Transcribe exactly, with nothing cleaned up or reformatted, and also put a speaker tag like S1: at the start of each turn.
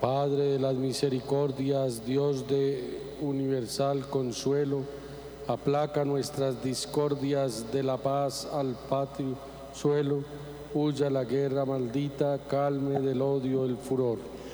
S1: Padre de las misericordias, Dios de universal consuelo, aplaca nuestras discordias, de la paz al patrio suelo, huya la guerra maldita, calme del odio el furor.